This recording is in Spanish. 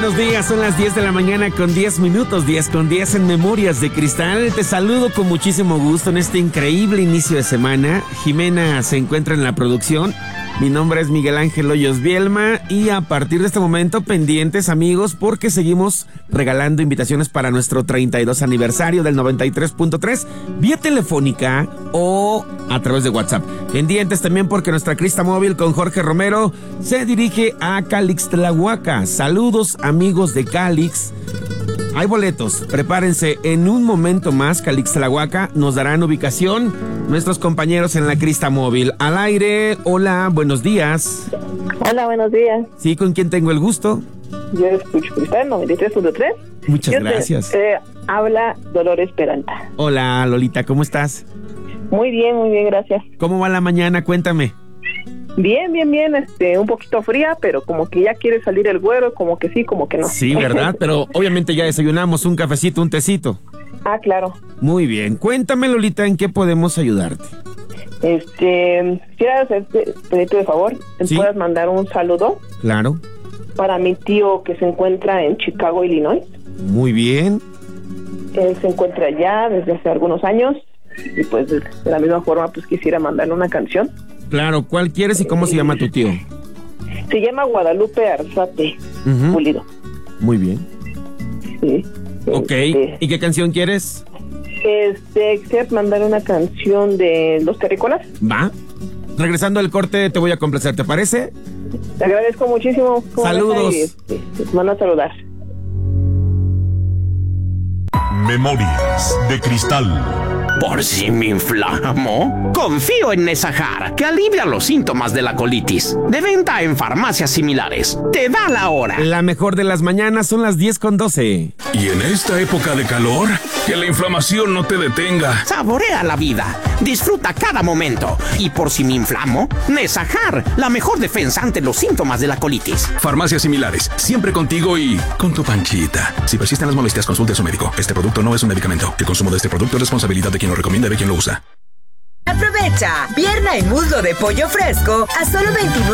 buenos días. Son las 10 de la mañana con 10 minutos, 10 con 10 en Memorias de Cristal. Te saludo con muchísimo gusto en este increíble inicio de semana. Jimena se encuentra en la producción. Mi nombre es Miguel Ángel Hoyos Bielma y a partir de este momento pendientes, amigos, porque seguimos regalando invitaciones para nuestro 32 aniversario del 93.3 vía telefónica o a través de WhatsApp. Pendientes también porque nuestra Crista Móvil con Jorge Romero se dirige a Calix, Tlahuaca. Saludos, amigos de Calix. Hay boletos, prepárense, en un momento más Calix, Tlahuaca nos darán ubicación nuestros compañeros en la Crista Móvil. Al aire, hola, buenos días. Hola, buenos días. Sí, ¿con quién tengo el gusto? Yo escucho Cristal 93.3. Muchas gracias. Habla Dolores Peralta. Hola, Lolita, ¿cómo estás? Muy bien, gracias. ¿Cómo va la mañana? Cuéntame. Bien, un poquito fría, pero como que ya quiere salir el güero, como que sí, como que no. Sí, ¿verdad? Pero obviamente ya desayunamos un cafecito, un tecito. Ah, claro. Muy bien. Cuéntame, Lolita, ¿en qué podemos ayudarte? Quisiera pedirte de favor, ¿Sí? ¿puedas mandar un saludo? Claro. Para mi tío que se encuentra en Chicago, Illinois. Muy bien. Él se encuentra allá desde hace algunos años y pues de la misma forma pues quisiera mandarle una canción. Claro, ¿cuál quieres y cómo se llama tu tío? Se llama Guadalupe Arzate Pulido. Muy bien. Sí. Ok, ¿y qué canción quieres? Quisiera mandar una canción de Los Terrícolas. Va. Regresando al corte te voy a complacer, ¿te parece? Te agradezco muchísimo. Saludos. Les mando a saludar. Memorias de Cristal. Por si me inflamo, confío en Nesajar, que alivia los síntomas de la colitis. De venta en farmacias similares. Te da la hora. La mejor de las mañanas son las 10:12. Y en esta época de calor, que la inflamación no te detenga. Saborea la vida. Disfruta cada momento. Y por si me inflamo, Nesajar, la mejor defensa ante los síntomas de la colitis. Farmacias similares, siempre contigo y con tu panchita. Si persisten las molestias, consulte a su médico. Este producto no es un medicamento. El consumo de este producto es responsabilidad de quien lo recomienda y de quien lo usa. Aprovecha, pierna y muslo de pollo fresco a solo 29